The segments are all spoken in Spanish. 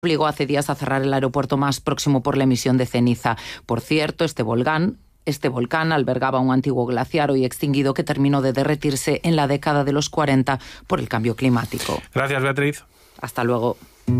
obligó hace días a cerrar el aeropuerto más próximo por la emisión de ceniza. Por cierto, este volcán albergaba un antiguo glaciar hoy extinguido que terminó de derretirse en la década de los 40 por el cambio climático. Gracias, Beatriz. Hasta luego.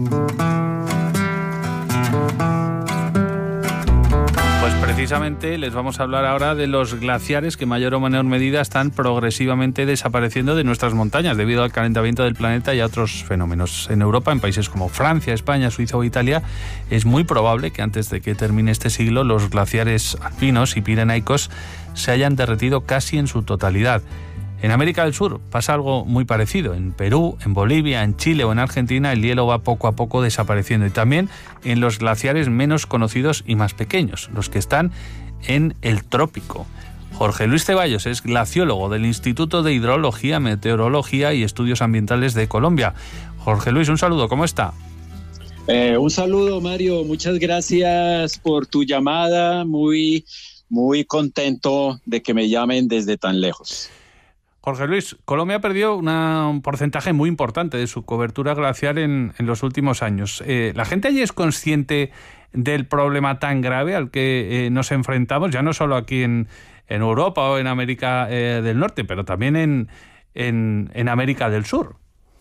Pues precisamente les vamos a hablar ahora de los glaciares que en mayor o menor medida están progresivamente desapareciendo de nuestras montañas debido al calentamiento del planeta y a otros fenómenos. En Europa, en países como Francia, España, Suiza o Italia, es muy probable que antes de que termine este siglo los glaciares alpinos y pirenaicos se hayan derretido casi en su totalidad. En América del Sur pasa algo muy parecido. En Perú, en Bolivia, en Chile o en Argentina el hielo va poco a poco desapareciendo. Y también en los glaciares menos conocidos y más pequeños, los que están en el trópico. Jorge Luis Ceballos es glaciólogo del Instituto de Hidrología, Meteorología y Estudios Ambientales de Colombia. Jorge Luis, un saludo, ¿cómo está? Un saludo, Mario. Muchas gracias por tu llamada. Muy contento de que me llamen desde tan lejos. Jorge Luis, Colombia perdió un porcentaje muy importante de su cobertura glaciar en los últimos años. ¿La gente allí es consciente del problema tan grave al que nos enfrentamos, ya no solo aquí en Europa o en América del Norte, pero también en América del Sur?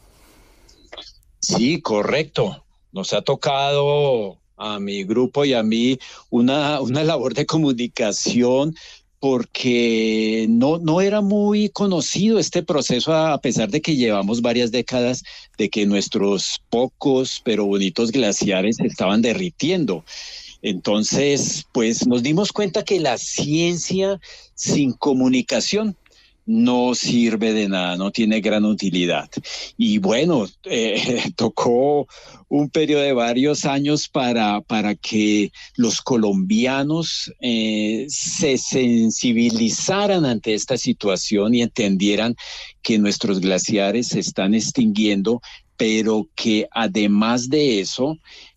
Sí, correcto. Nos ha tocado a mi grupo y a mí una labor de comunicación, porque no era muy conocido este proceso, a pesar de que llevamos varias décadas de que nuestros pocos pero bonitos glaciares se estaban derritiendo. Entonces, pues nos dimos cuenta que la ciencia sin comunicación no sirve de nada, no tiene gran utilidad. Y bueno, tocó un periodo de varios años para que los colombianos se sensibilizaran ante esta situación y entendieran que nuestros glaciares se están extinguiendo, pero que además de eso,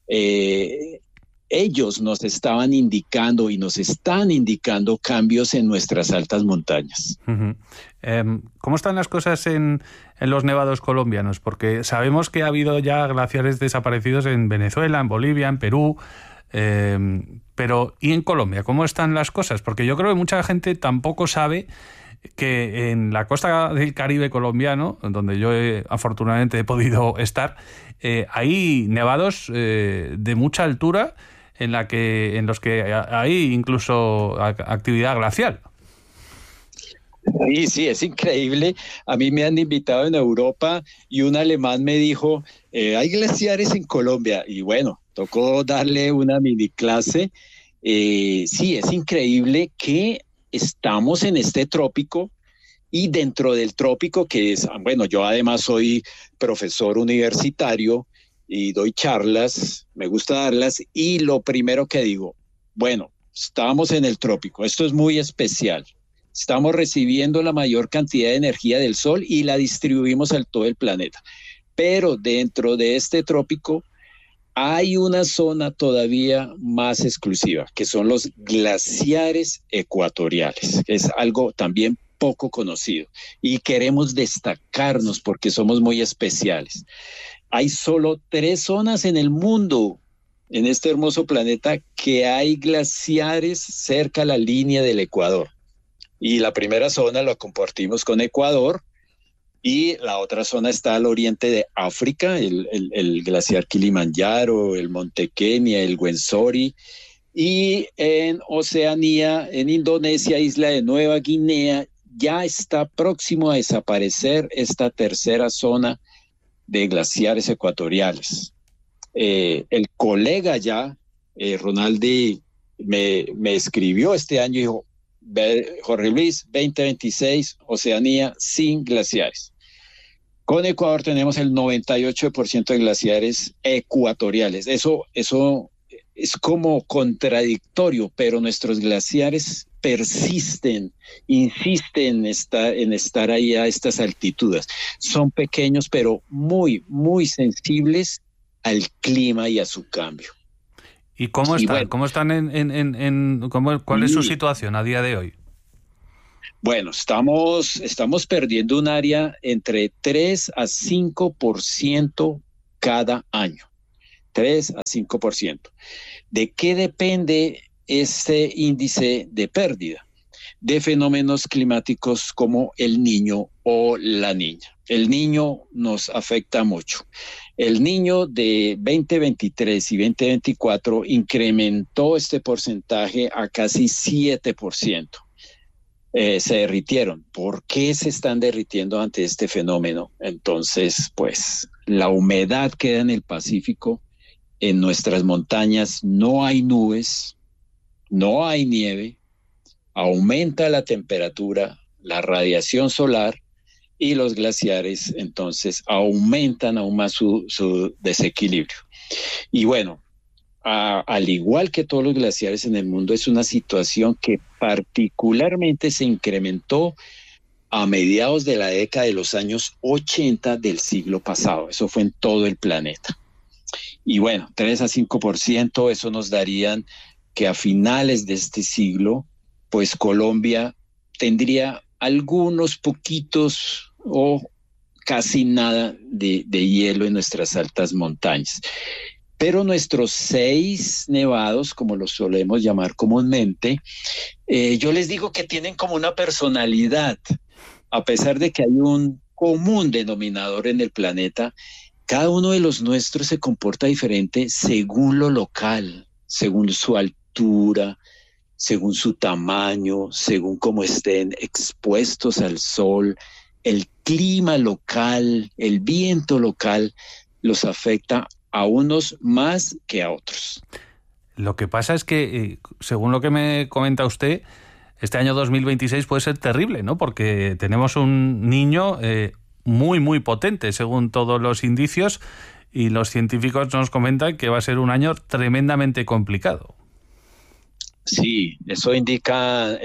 ellos nos estaban indicando y nos están indicando cambios en nuestras altas montañas. Uh-huh. ¿Cómo están las cosas en los nevados colombianos? Porque sabemos que ha habido ya glaciares desaparecidos en Venezuela, en Bolivia, en Perú, pero ¿y en Colombia? ¿Cómo están las cosas? Porque yo creo que mucha gente tampoco sabe que en la costa del Caribe colombiano, donde yo afortunadamente he podido estar, hay nevados de mucha altura en los que hay incluso actividad glacial. Sí, es increíble. A mí me han invitado en Europa y un alemán me dijo, hay glaciares en Colombia. Y bueno, tocó darle una mini clase. Sí, es increíble que estamos en este trópico y dentro del trópico que es, bueno, yo además soy profesor universitario y doy charlas, me gusta darlas, y lo primero que digo, bueno, estamos en el trópico, esto es muy especial. Estamos recibiendo la mayor cantidad de energía del sol y la distribuimos a todo el planeta. Pero dentro de este trópico hay una zona todavía más exclusiva, que son los glaciares ecuatoriales, que es algo también poco conocido. Y queremos destacarnos porque somos muy especiales. Hay solo 3 zonas en el mundo, en este hermoso planeta, que hay glaciares cerca a la línea del Ecuador. Y la primera zona la compartimos con Ecuador y la otra zona está al oriente de África, el glaciar Kilimanjaro, el Monte Kenia, el Wensori. Y en Oceanía, en Indonesia, isla de Nueva Guinea, ya está próximo a desaparecer esta tercera zona de glaciares ecuatoriales. El colega ya, Ronaldi, me escribió este año y dijo, Jorge Luis, 2026, Oceanía sin glaciares. Con Ecuador tenemos el 98% de glaciares ecuatoriales. Eso es como contradictorio, pero nuestros glaciares persisten, insisten en estar ahí a estas altitudes. Son pequeños, pero muy, muy sensibles al clima y a su cambio. ¿Y cómo están? Bueno, ¿cómo están cuál es su situación a día de hoy? Bueno, estamos perdiendo un área entre 3 a 5% cada año. 3 a 5%. ¿De qué depende este índice de pérdida? De fenómenos climáticos como el Niño o la Niña. El Niño nos afecta mucho. El Niño de 2023 y 2024 incrementó este porcentaje a casi 7%. Se derritieron. ¿Por qué se están derritiendo ante este fenómeno? Entonces, pues, la humedad queda en el Pacífico. En nuestras montañas no hay nubes, no hay nieve, aumenta la temperatura, la radiación solar y los glaciares entonces aumentan aún más su desequilibrio. Y bueno, al igual que todos los glaciares en el mundo, es una situación que particularmente se incrementó a mediados de la década de los años 80 del siglo pasado. Eso fue en todo el planeta. Y bueno, 3 a 5%, eso nos darían que a finales de este siglo, pues Colombia tendría algunos poquitos o casi nada de hielo en nuestras altas montañas. Pero nuestros 6 nevados, como los solemos llamar comúnmente, yo les digo que tienen como una personalidad. A pesar de que hay un común denominador en el planeta, cada uno de los nuestros se comporta diferente según lo local, según su altura, según su tamaño, según cómo estén expuestos al sol. El clima local, el viento local los afecta a unos más que a otros. Lo que pasa es que, según lo que me comenta usted, este año 2026 puede ser terrible, ¿no? Porque tenemos un niño muy, muy potente, según todos los indicios, y los científicos nos comentan que va a ser un año tremendamente complicado. Sí, eso indican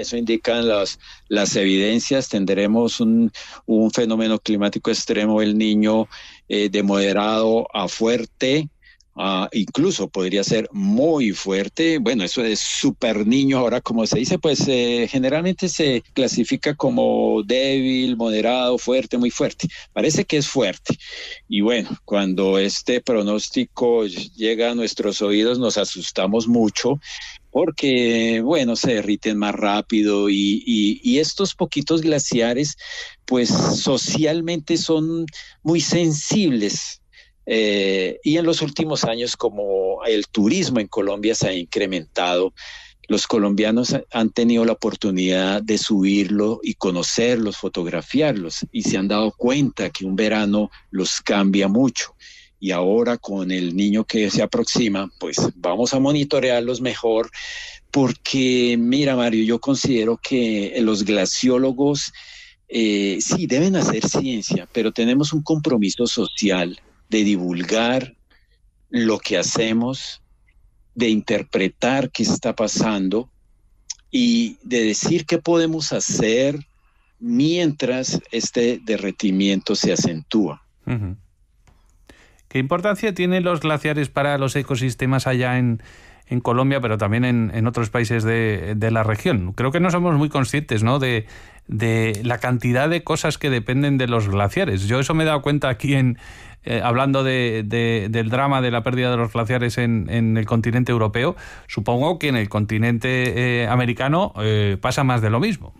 las evidencias. Tendremos un fenómeno climático extremo, el Niño, de moderado a fuerte, incluso podría ser muy fuerte. Bueno, eso es super Niño ahora, como se dice, pues generalmente se clasifica como débil, moderado, fuerte, muy fuerte. Parece que es fuerte. Y bueno, cuando este pronóstico llega a nuestros oídos nos asustamos mucho, porque, bueno, se derriten más rápido y estos poquitos glaciares, pues socialmente son muy sensibles. Y en los últimos años, como el turismo en Colombia se ha incrementado, los colombianos han tenido la oportunidad de subirlo y conocerlos, fotografiarlos, y se han dado cuenta que un verano los cambia mucho. Y ahora con el Niño que se aproxima, pues vamos a monitorearlos mejor, porque mira, Mario, yo considero que los glaciólogos sí deben hacer ciencia, pero tenemos un compromiso social de divulgar lo que hacemos, de interpretar qué está pasando y de decir qué podemos hacer mientras este derretimiento se acentúa. Uh-huh. ¿Qué importancia tienen los glaciares para los ecosistemas allá en Colombia, pero también en otros países de la región? Creo que no somos muy conscientes, ¿no?, de la cantidad de cosas que dependen de los glaciares. Yo eso me he dado cuenta aquí hablando del drama de la pérdida de los glaciares en el continente europeo. Supongo que en el continente americano pasa más de lo mismo.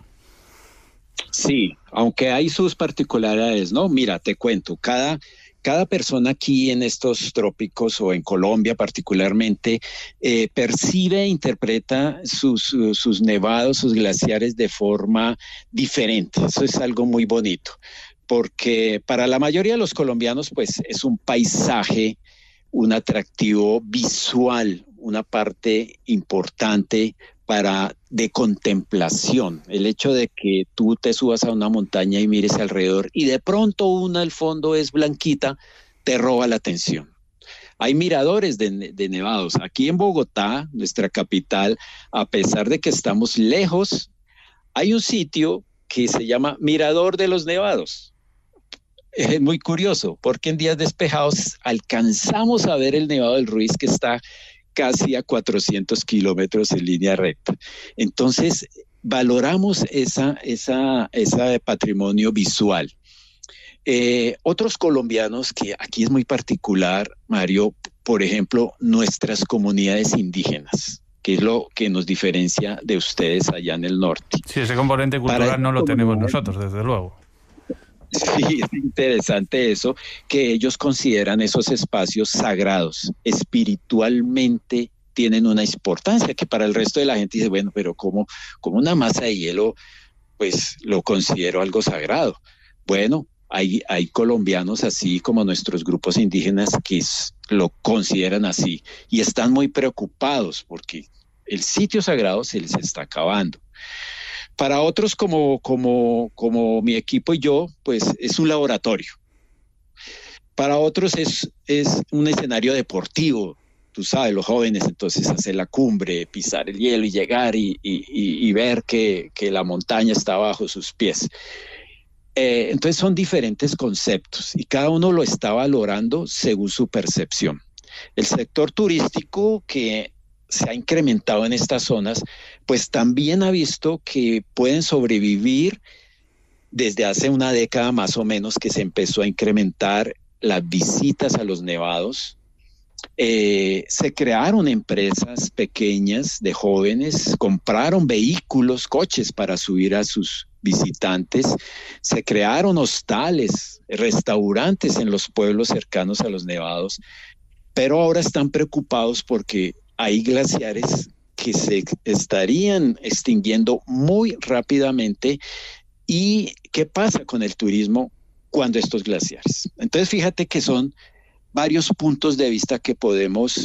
Sí, aunque hay sus particularidades, ¿no? Mira, te cuento, cada persona aquí en estos trópicos o en Colombia particularmente percibe e interpreta sus nevados, sus glaciares de forma diferente. Eso es algo muy bonito, porque para la mayoría de los colombianos pues es un paisaje, un atractivo visual, una parte importante de contemplación. El hecho de que tú te subas a una montaña y mires alrededor y de pronto una al fondo es blanquita, te roba la atención. Hay miradores de nevados. Aquí en Bogotá, nuestra capital, a pesar de que estamos lejos, hay un sitio que se llama Mirador de los Nevados. Es muy curioso, porque en días despejados alcanzamos a ver el Nevado del Ruiz, que está casi a 400 kilómetros en línea recta. Entonces, valoramos ese patrimonio visual. Otros colombianos, que aquí es muy particular, Mario, por ejemplo, nuestras comunidades indígenas, que es lo que nos diferencia de ustedes allá en el norte. Sí, ese componente cultural no lo tenemos nosotros, desde luego. Sí, es interesante eso, que ellos consideran esos espacios sagrados, espiritualmente tienen una importancia que para el resto de la gente dice, bueno, pero como una masa de hielo, pues lo considero algo sagrado. Bueno, hay colombianos así como nuestros grupos indígenas que lo consideran así y están muy preocupados porque el sitio sagrado se les está acabando. Para otros como mi equipo y yo, pues es un laboratorio. Para otros es un escenario deportivo. Tú sabes, los jóvenes entonces hacer la cumbre, pisar el hielo y llegar y ver que la montaña está bajo sus pies. Entonces son diferentes conceptos y cada uno lo está valorando según su percepción. El sector turístico que se ha incrementado en estas zonas, pues también ha visto que pueden sobrevivir desde hace una década más o menos que se empezó a incrementar las visitas a los nevados. Se crearon empresas pequeñas de jóvenes, compraron vehículos, coches para subir a sus visitantes, se crearon hostales, restaurantes en los pueblos cercanos a los nevados, pero ahora están preocupados porque hay glaciares que se estarían extinguiendo muy rápidamente. ¿Y qué pasa con el turismo cuando estos glaciares? Entonces fíjate que son varios puntos de vista que podemos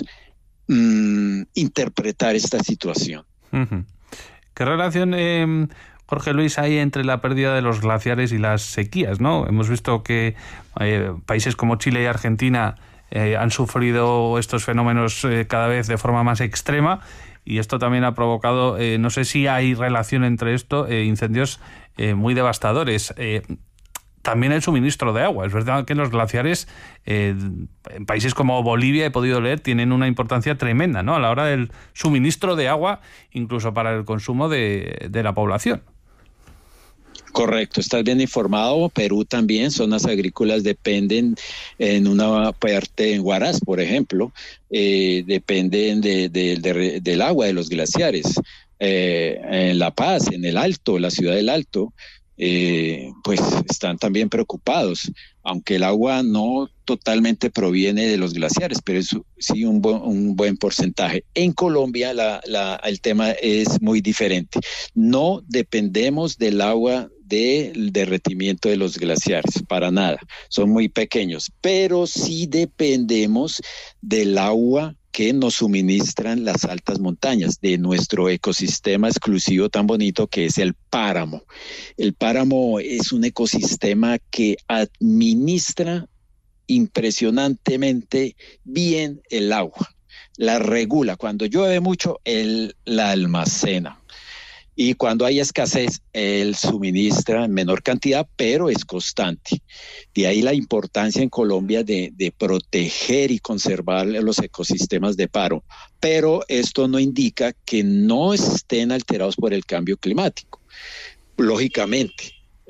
interpretar esta situación. Uh-huh. ¿Qué relación, Jorge Luis, hay entre la pérdida de los glaciares y las sequías, ¿no? Hemos visto que países como Chile y Argentina han sufrido estos fenómenos cada vez de forma más extrema y esto también ha provocado, no sé si hay relación entre esto, incendios muy devastadores. También el suministro de agua. Es verdad que los glaciares en países como Bolivia, he podido leer, tienen una importancia tremenda, ¿no? A la hora del suministro de agua, incluso para el consumo de la población. Correcto, estás bien informado. Perú también, zonas agrícolas dependen en una parte, en Huaraz, por ejemplo, dependen del agua de los glaciares. En La Paz, en el Alto, la ciudad del Alto, pues están también preocupados, aunque el agua no totalmente proviene de los glaciares, pero es sí un buen porcentaje. En Colombia el tema es muy diferente. No dependemos del agua del derretimiento de los glaciares, para nada. Son muy pequeños, pero sí dependemos del agua que nos suministran las altas montañas de nuestro ecosistema exclusivo tan bonito que es el páramo. El páramo es un ecosistema que administra impresionantemente bien el agua, la regula. Cuando llueve mucho, él la almacena. Y cuando hay escasez, él suministra en menor cantidad, pero es constante. De ahí la importancia en Colombia de proteger y conservar los ecosistemas de páramo. Pero esto no indica que no estén alterados por el cambio climático. Lógicamente,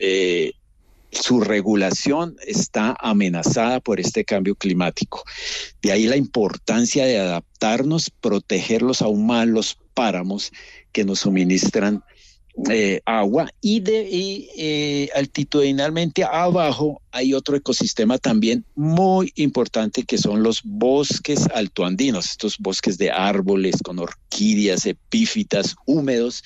su regulación está amenazada por este cambio climático. De ahí la importancia de adaptarnos, protegerlos aún más los páramos que nos suministran agua y altitudinalmente abajo hay otro ecosistema también muy importante que son los bosques altoandinos, estos bosques de árboles con orquídeas, epífitas, húmedos,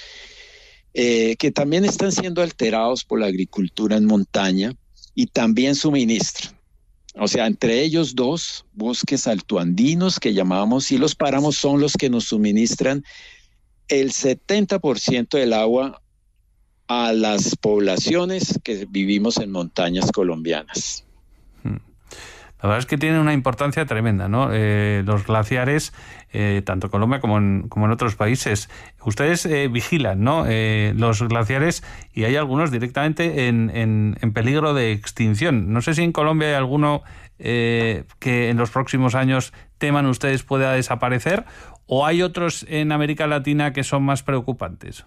que también están siendo alterados por la agricultura en montaña y también suministran. O sea, entre ellos dos, bosques altoandinos que llamamos, y los páramos son los que nos suministran el 70% del agua a las poblaciones que vivimos en montañas colombianas. La verdad es que tienen una importancia tremenda, ¿no? Los glaciares, tanto en Colombia como en otros países. Ustedes vigilan, ¿no? Los glaciares y hay algunos directamente en peligro de extinción. No sé si en Colombia hay alguno que en los próximos años teman ustedes pueda desaparecer, o hay otros en América Latina que son más preocupantes.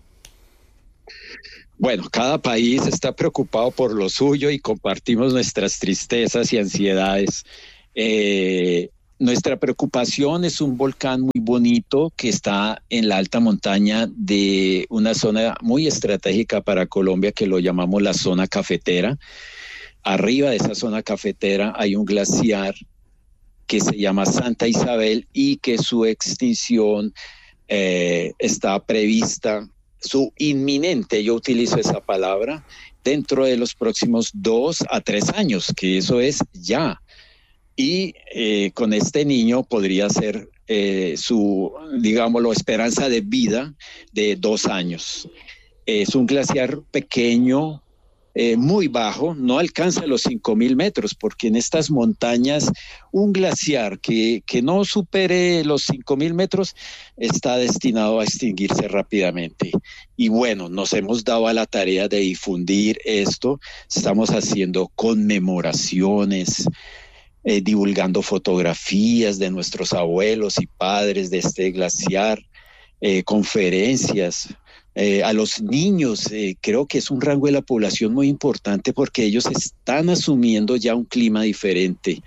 Bueno, cada país está preocupado por lo suyo y compartimos nuestras tristezas y ansiedades. Nuestra preocupación es un volcán muy bonito que está en la alta montaña de una zona muy estratégica para Colombia que lo llamamos la zona cafetera. Arriba de esa zona cafetera hay un glaciar que se llama Santa Isabel y que su extinción está prevista, su inminente, yo utilizo esa palabra, dentro de los próximos 2 a 3 años, que eso es ya. Y con este niño podría ser su, digámoslo, esperanza de vida de 2 años. Es un glaciar pequeño, muy bajo, no alcanza los 5.000 metros, porque en estas montañas un glaciar que no supere los 5.000 metros está destinado a extinguirse rápidamente. Y bueno, nos hemos dado a la tarea de difundir esto, estamos haciendo conmemoraciones, divulgando fotografías de nuestros abuelos y padres de este glaciar, conferencias. A los niños, creo que es un rango de la población muy importante porque ellos están asumiendo ya un clima diferente.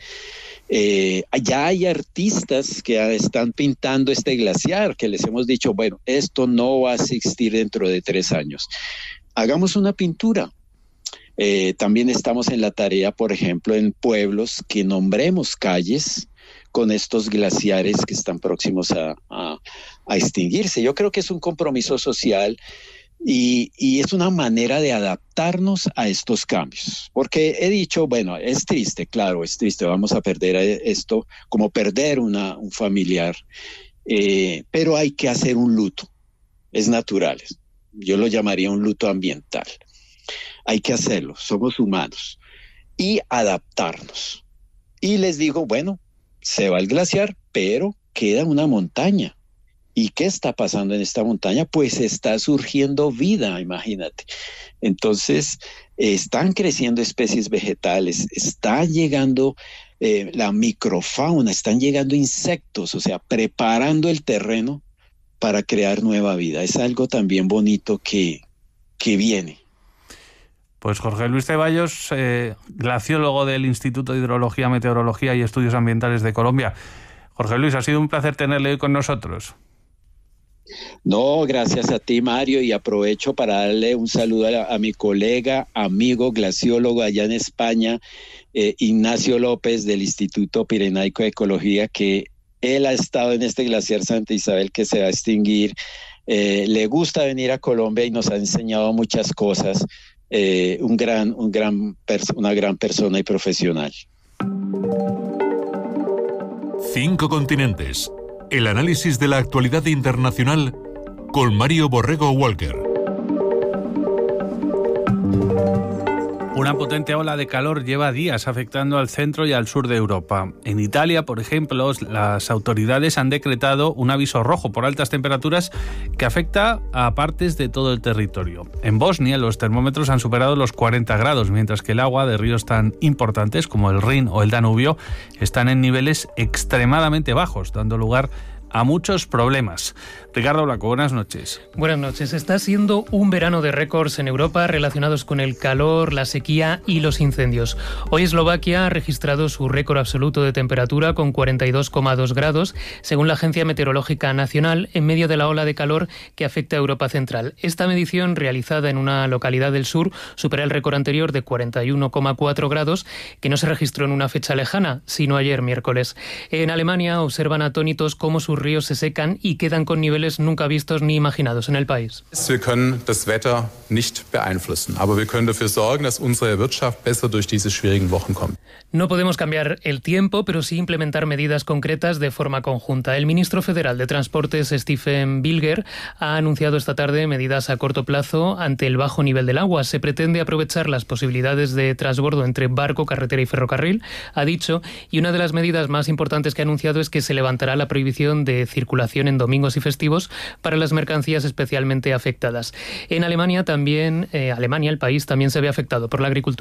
Ya hay artistas que están pintando este glaciar, que les hemos dicho, bueno, esto no va a existir dentro de 3 años. Hagamos una pintura. También estamos en la tarea, por ejemplo, en pueblos que nombremos calles con estos glaciares que están próximos a extinguirse. Yo creo que es un compromiso social y es una manera de adaptarnos a estos cambios. Porque he dicho, bueno, es triste, claro, es triste, vamos a perder esto como perder un familiar, pero hay que hacer un luto, es natural, yo lo llamaría un luto ambiental. Hay que hacerlo, somos humanos, y adaptarnos. Y les digo, bueno, se va el glaciar, pero queda una montaña. ¿Y qué está pasando en esta montaña? Pues está surgiendo vida, imagínate. Entonces, están creciendo especies vegetales, está llegando la microfauna, están llegando insectos, o sea, preparando el terreno para crear nueva vida. Es algo también bonito que viene. Pues Jorge Luis Ceballos, glaciólogo del Instituto de Hidrología, Meteorología y Estudios Ambientales de Colombia. Jorge Luis, ha sido un placer tenerle hoy con nosotros. No, gracias a ti, Mario, y aprovecho para darle un saludo a mi colega, amigo, glaciólogo allá en España, Ignacio López, del Instituto Pirenaico de Ecología, que él ha estado en este glaciar Santa Isabel que se va a extinguir. Le gusta venir a Colombia y nos ha enseñado muchas cosas. Una gran persona y profesional. 5 continentes. El análisis de la actualidad internacional con Mario Borrego Walker. Una potente ola de calor lleva días afectando al centro y al sur de Europa. En Italia, por ejemplo, las autoridades han decretado un aviso rojo por altas temperaturas que afecta a partes de todo el territorio. En Bosnia, los termómetros han superado los 40 grados, mientras que el agua de ríos tan importantes como el Rin o el Danubio están en niveles extremadamente bajos, dando lugar a muchos problemas. Ricardo Blanco, buenas noches. Buenas noches. Está siendo un verano de récords en Europa relacionados con el calor, la sequía y los incendios. Hoy Eslovaquia ha registrado su récord absoluto de temperatura con 42,2 grados, según la Agencia Meteorológica Nacional, en medio de la ola de calor que afecta a Europa Central. Esta medición, realizada en una localidad del sur, supera el récord anterior de 41,4 grados, que no se registró en una fecha lejana, sino ayer miércoles. En Alemania observan atónitos cómo sus ríos se secan y quedan con niveles nunca vistos ni imaginados en el país. Wir können das Wetter nicht beeinflussen, aber wir können dafür sorgen, dass unsere Wirtschaft besser durch diese schwierigen Wochen kommt. No podemos cambiar el tiempo, pero sí implementar medidas concretas de forma conjunta. El ministro federal de Transportes, Stephen Bilger, ha anunciado esta tarde medidas a corto plazo ante el bajo nivel del agua. Se pretende aprovechar las posibilidades de transbordo entre barco, carretera y ferrocarril, ha dicho, y una de las medidas más importantes que ha anunciado es que se levantará la prohibición de circulación en domingos y festivos para las mercancías especialmente afectadas. En Alemania también, el país también se ve afectado por la agricultura.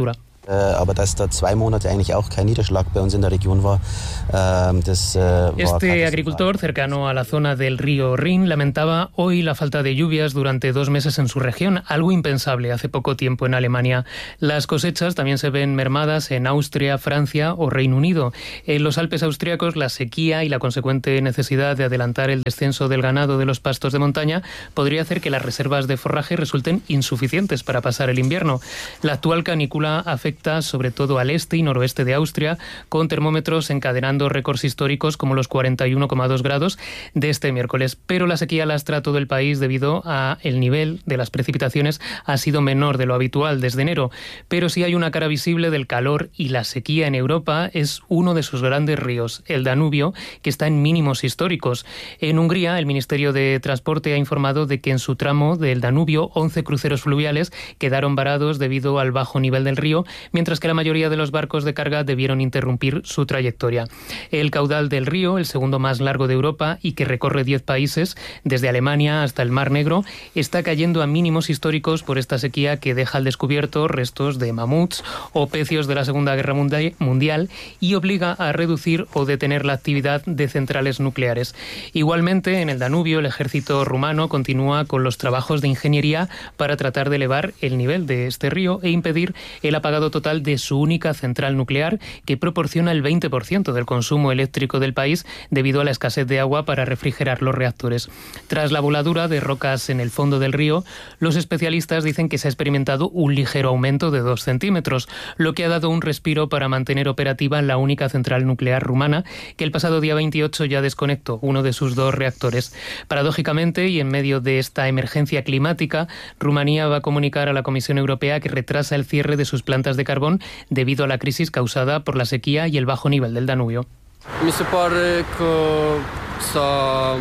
Este agricultor, cercano a la zona del río Rin, lamentaba hoy la falta de lluvias durante 2 meses en su región, algo impensable hace poco tiempo en Alemania. Las cosechas también se ven mermadas en Austria, Francia o Reino Unido. En los Alpes austríacos, la sequía y la consecuente necesidad de adelantar el descenso del ganado de los pastos de montaña podría hacer que las reservas de forraje resulten insuficientes para pasar el invierno. La actual canícula afecta sobre todo al este y noroeste de Austria, con termómetros encadenando récords históricos como los 41,2 grados de este miércoles. Pero la sequía lastra todo el país debido a el nivel de las precipitaciones ha sido menor de lo habitual desde enero. Pero sí hay una cara visible del calor y la sequía en Europa es uno de sus grandes ríos, el Danubio, que está en mínimos históricos. En Hungría, el Ministerio de Transporte ha informado de que en su tramo del Danubio 11 cruceros fluviales quedaron varados debido al bajo nivel del río, mientras que la mayoría de los barcos de carga debieron interrumpir su trayectoria. El caudal del río, el segundo más largo de Europa y que recorre 10 países, desde Alemania hasta el Mar Negro, está cayendo a mínimos históricos por esta sequía que deja al descubierto restos de mamuts o pecios de la Segunda Guerra Mundial y obliga a reducir o detener la actividad de centrales nucleares. Igualmente, en el Danubio, el ejército rumano continúa con los trabajos de ingeniería para tratar de elevar el nivel de este río e impedir el apagado total de su única central nuclear, que proporciona el 20% del consumo eléctrico del país debido a la escasez de agua para refrigerar los reactores. Tras la voladura de rocas en el fondo del río, los especialistas dicen que se ha experimentado un ligero aumento de 2 centímetros, lo que ha dado un respiro para mantener operativa la única central nuclear rumana, que el pasado día 28 ya desconectó uno de sus 2 reactores. Paradójicamente, y en medio de esta emergencia climática, Rumanía va a comunicar a la Comisión Europea que retrasa el cierre de sus plantas de carbón debido a la crisis causada por la sequía y el bajo nivel del Danubio. Mi se pare că s-a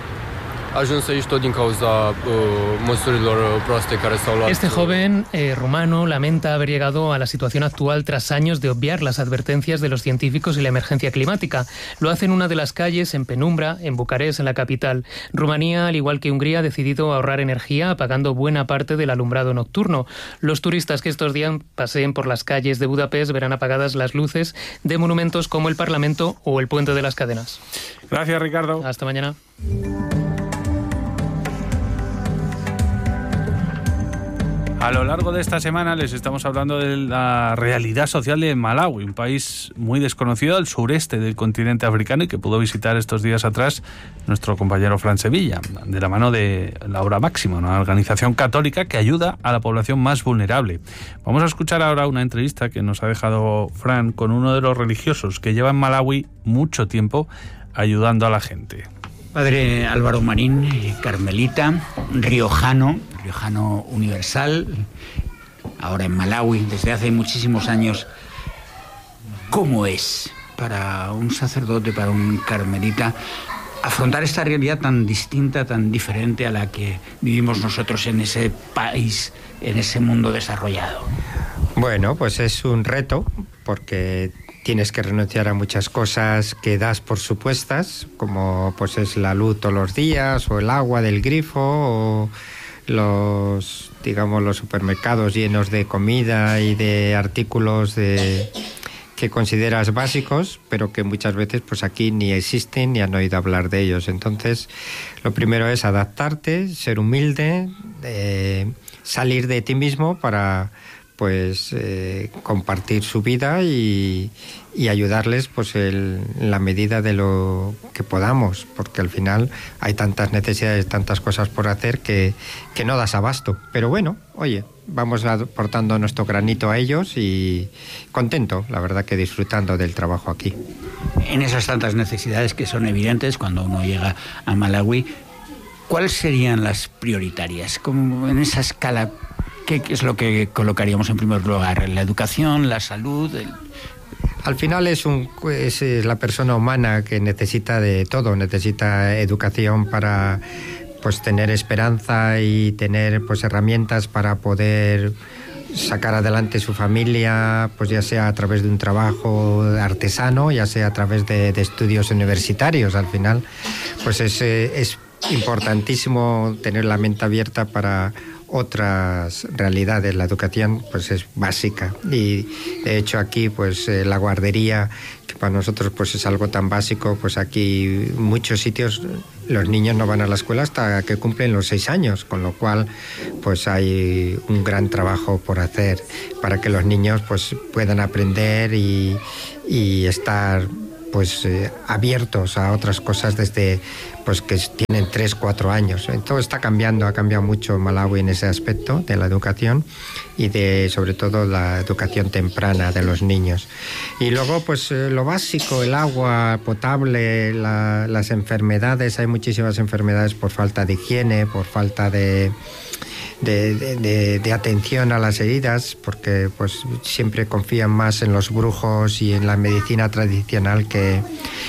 ajuns aici tot din cauza măsurilor proaste care s-au luat. Este joven rumano lamenta haber llegado a la situación actual tras años de obviar las advertencias de los científicos y la emergencia climática. Lo hace en una de las calles, en penumbra, en Bucarest, en la capital. Rumanía, al igual que Hungría, ha decidido ahorrar energía apagando buena parte del alumbrado nocturno. Los turistas que estos días paseen por las calles de Budapest verán apagadas las luces de monumentos como el Parlamento o el Puente de las Cadenas. Gracias, Ricardo. Hasta mañana. A lo largo de esta semana les estamos hablando de la realidad social de Malawi, un país muy desconocido al sureste del continente africano y que pudo visitar estos días atrás nuestro compañero Fran Sevilla, de la mano de la Hora Máxima, una organización católica que ayuda a la población más vulnerable. Vamos a escuchar ahora una entrevista que nos ha dejado Fran con uno de los religiosos que lleva en Malawi mucho tiempo ayudando a la gente. Padre Álvaro Marín, carmelita, riojano universal, ahora en Malawi, desde hace muchísimos años. ¿Cómo es para un sacerdote, para un carmelita, afrontar esta realidad tan distinta, tan diferente a la que vivimos nosotros en ese país, en ese mundo desarrollado? Bueno, pues es un reto, porque tienes que renunciar a muchas cosas que das por supuestas, como pues es la luz todos los días, o el agua del grifo, o los supermercados llenos de comida y de artículos que consideras básicos, pero que muchas veces pues aquí ni existen ni han oído hablar de ellos. Entonces, lo primero es adaptarte, ser humilde, salir de ti mismo para pues compartir su vida y ayudarles pues en la medida de lo que podamos, porque al final hay tantas necesidades, tantas cosas por hacer que no das abasto. Pero bueno, oye, vamos aportando nuestro granito a ellos y contento, la verdad que disfrutando del trabajo aquí. En esas tantas necesidades que son evidentes cuando uno llega a Malawi, ¿cuáles serían las prioritarias? Como en esa escala, ¿qué es lo que colocaríamos en primer lugar? ¿La educación, la salud? Al final es la persona humana que necesita de todo, necesita educación para pues tener esperanza y tener pues herramientas para poder sacar adelante su familia, pues ya sea a través de un trabajo artesano, ya sea a través de estudios universitarios. Al final pues es importantísimo tener la mente abierta para otras realidades. La educación pues es básica y de hecho aquí pues la guardería, que para nosotros pues es algo tan básico, pues aquí en muchos sitios los niños no van a la escuela hasta que cumplen los 6 años, con lo cual pues hay un gran trabajo por hacer para que los niños pues puedan aprender y estar pues abiertos a otras cosas desde pues que tienen 3-4 años. Todo está cambiando, ha cambiado mucho Malawi en ese aspecto de la educación y de sobre todo la educación temprana de los niños. Y luego pues lo básico, el agua potable, las enfermedades, hay muchísimas enfermedades por falta de higiene, por falta de atención a las heridas, porque pues siempre confían más en los brujos y en la medicina tradicional que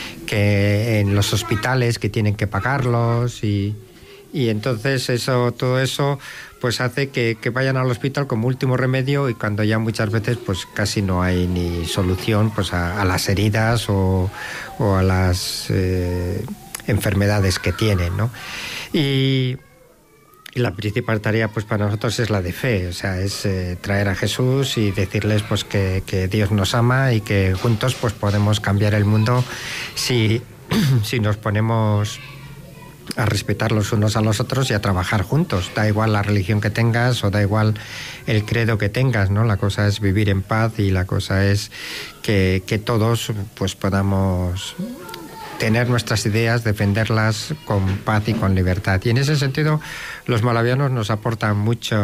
en los hospitales, que tienen que pagarlos y entonces todo eso pues hace que vayan al hospital como último remedio, y cuando ya muchas veces pues casi no hay ni solución pues a las heridas o a las enfermedades que tienen, ¿no? Y la principal tarea pues para nosotros es la de fe, o sea, es traer a Jesús y decirles pues que Dios nos ama y que juntos pues podemos cambiar el mundo si nos ponemos a respetar los unos a los otros y a trabajar juntos. Da igual la religión que tengas o da igual el credo que tengas, ¿no? La cosa es vivir en paz y la cosa es que todos pues podamos tener nuestras ideas, defenderlas con paz y con libertad. Y en ese sentido, los malavianos nos aportan mucha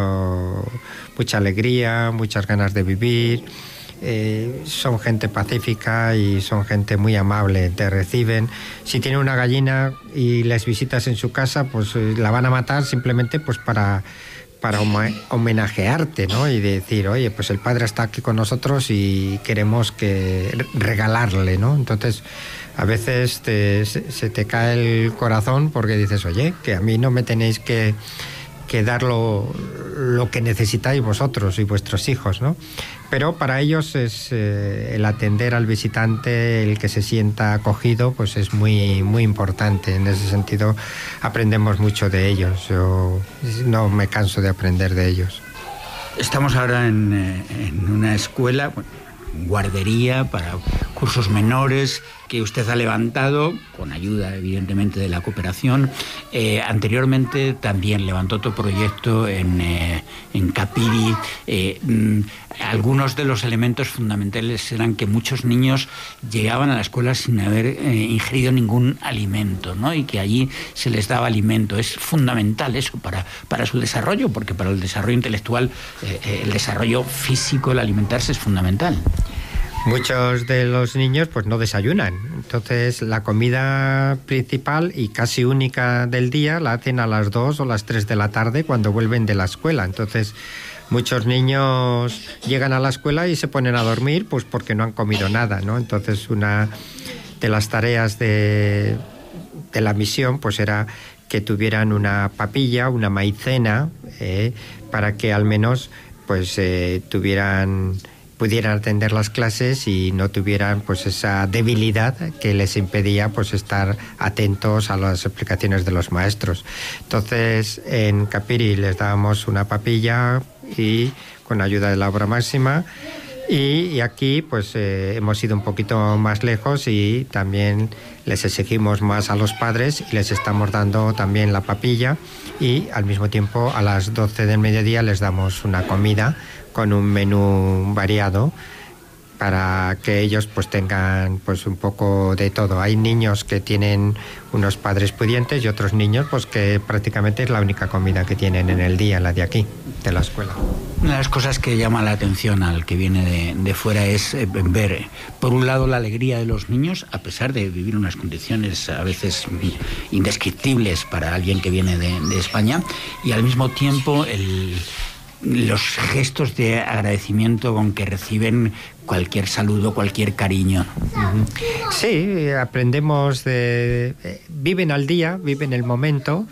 alegría, muchas ganas de vivir. Son gente pacífica y son gente muy amable, te reciben. Si tienen una gallina y les visitas en su casa, pues la van a matar simplemente pues para homenajearte, ¿no? Y decir, oye, pues el padre está aquí con nosotros y queremos regalarle, ¿no? Entonces, a veces se te cae el corazón porque dices, oye, que a mí no me tenéis que dar lo que necesitáis vosotros y vuestros hijos, ¿no? Pero para ellos es el atender al visitante, el que se sienta acogido, pues es muy, muy importante. En ese sentido aprendemos mucho de ellos. Yo no me canso de aprender de ellos. Estamos ahora en una escuela, guardería para cursos menores, que usted ha levantado, con ayuda evidentemente de la cooperación. Anteriormente también levantó otro proyecto en Capiri. Algunos de los elementos fundamentales eran que muchos niños llegaban a la escuela sin haber ingerido ningún alimento, ¿no? Y que allí se les daba alimento. Es fundamental eso para su desarrollo, porque para el desarrollo intelectual, el desarrollo físico, el alimentarse es fundamental. Muchos de los niños pues no desayunan, entonces la comida principal y casi única del día la hacen a las 2 o las 3 de la tarde cuando vuelven de la escuela. Entonces muchos niños llegan a la escuela y se ponen a dormir pues porque no han comido nada, ¿no? Entonces una de las tareas de la misión pues era que tuvieran una papilla, una maicena, para que al menos pues pudieran atender las clases y no tuvieran pues esa debilidad que les impedía pues estar atentos a las explicaciones de los maestros. Entonces en Capiri les dábamos una papilla y con ayuda de la obra máxima, y aquí pues hemos ido un poquito más lejos y también les exigimos más a los padres y les estamos dando también la papilla, y al mismo tiempo a las 12 del mediodía les damos una comida con un menú variado para que ellos pues tengan pues un poco de todo. Hay niños que tienen unos padres pudientes y otros niños pues que prácticamente es la única comida que tienen en el día, la de aquí, de la escuela. Una de las cosas que llama la atención al que viene de fuera es ver, por un lado, la alegría de los niños, a pesar de vivir unas condiciones a veces indescriptibles para alguien que viene de España, y al mismo tiempo los gestos de agradecimiento con que reciben cualquier saludo, cualquier cariño. Sí, aprendemos viven al día, viven el momento,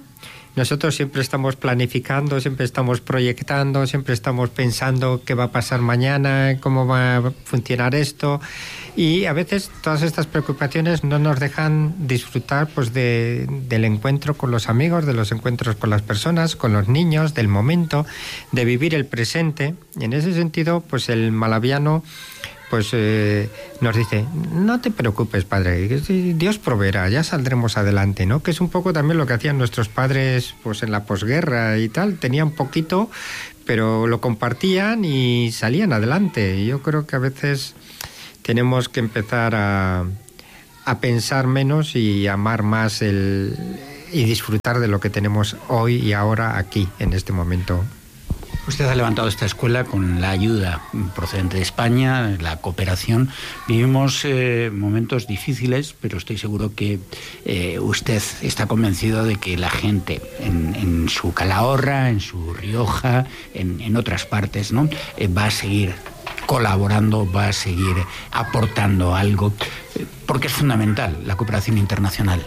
nosotros siempre estamos planificando, siempre estamos proyectando, siempre estamos pensando qué va a pasar mañana, cómo va a funcionar esto, y a veces todas estas preocupaciones no nos dejan disfrutar pues del encuentro con los amigos, de los encuentros con las personas, con los niños, del momento, de vivir el presente. Y en ese sentido, pues el malaviano pues nos dice, no te preocupes, padre, Dios proveerá, ya saldremos adelante, ¿no? Que es un poco también lo que hacían nuestros padres pues en la posguerra y tal, tenían poquito, pero lo compartían y salían adelante. Y yo creo que a veces tenemos que empezar a pensar menos y amar más y disfrutar de lo que tenemos hoy y ahora aquí, en este momento. Usted ha levantado esta escuela con la ayuda procedente de España, la cooperación. Vivimos momentos difíciles, pero estoy seguro que usted está convencido de que la gente en su Calahorra, en su Rioja, en otras partes, ¿no? Va a seguir colaborando, va a seguir aportando algo, porque es fundamental la cooperación internacional.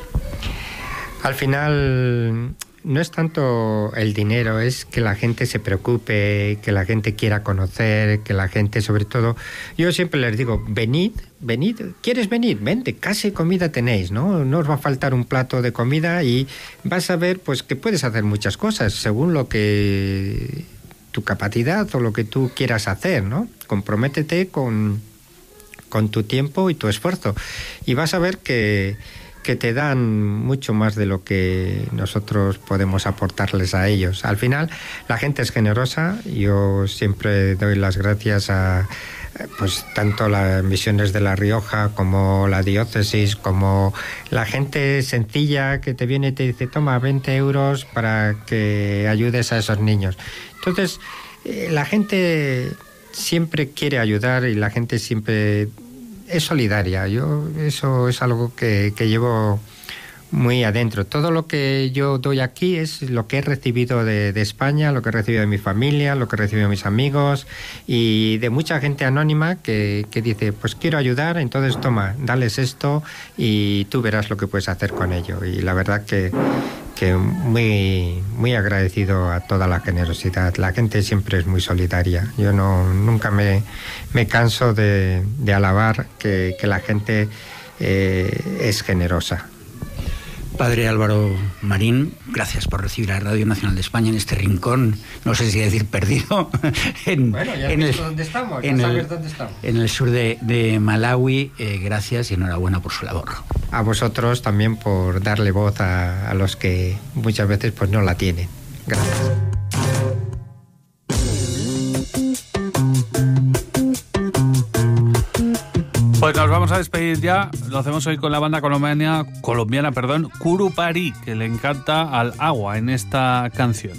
Al final no es tanto el dinero, es que la gente se preocupe, que la gente quiera conocer, que la gente, sobre todo, yo siempre les digo, venid, ¿quieres venir? Vente, casi comida tenéis, ¿no? No os va a faltar un plato de comida y vas a ver pues que puedes hacer muchas cosas según lo que tu capacidad o lo que tú quieras hacer, ¿no? Comprométete con tu tiempo y tu esfuerzo y vas a ver que te dan mucho más de lo que nosotros podemos aportarles a ellos. Al final, la gente es generosa. Yo siempre doy las gracias a pues tanto las misiones de La Rioja como la diócesis, como la gente sencilla que te viene y te dice, toma 20 euros para que ayudes a esos niños. Entonces, la gente siempre quiere ayudar y la gente siempre es solidaria. Yo eso es algo que llevo muy adentro. Todo lo que yo doy aquí es lo que he recibido de España, lo que he recibido de mi familia, lo que he recibido de mis amigos y de mucha gente anónima que dice, pues quiero ayudar, entonces toma, dales esto y tú verás lo que puedes hacer con ello. Y la verdad que muy, muy agradecido a toda la generosidad. La gente siempre es muy solidaria. Yo nunca me canso de alabar que la gente es generosa. Padre Álvaro Marín, gracias por recibir a Radio Nacional de España en este rincón, no sé si decir perdido, ¿Dónde estamos? En el sur de Malawi. Gracias y enhorabuena por su labor. A vosotros también por darle voz a los que muchas veces pues no la tienen. Gracias. Pues nos vamos a despedir ya. Lo hacemos hoy con la banda colombiana, Curupari, que le encanta al agua en esta canción.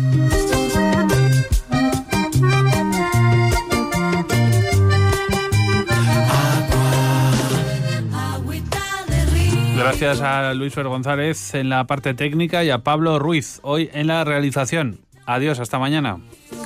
Gracias a Luis Fer González en la parte técnica y a Pablo Ruiz hoy en la realización. Adiós, hasta mañana.